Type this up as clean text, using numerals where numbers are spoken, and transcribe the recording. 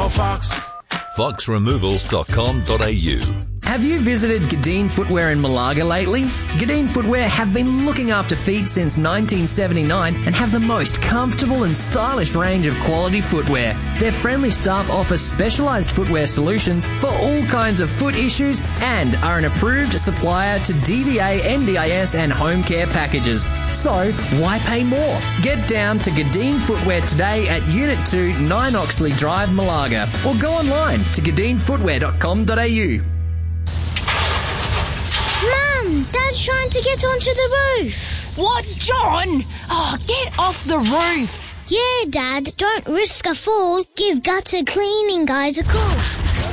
no Fox. foxremovals.com.au. Have you visited Gadeen Footwear in Malaga lately? Gadeen Footwear have been looking after feet since 1979 and have the most comfortable and stylish range of quality footwear. Their friendly staff offer specialised footwear solutions for all kinds of foot issues and are an approved supplier to DVA, NDIS and home care packages. So, why pay more? Get down to Gadeen Footwear today at Unit 2, 9 Oxley Drive, Malaga, or go online to gadeenfootwear.com.au. Mum, Dad's trying to get onto the roof. What, John? Oh, get off the roof. Yeah, Dad, don't risk a fall. Give gutter cleaning guys a call.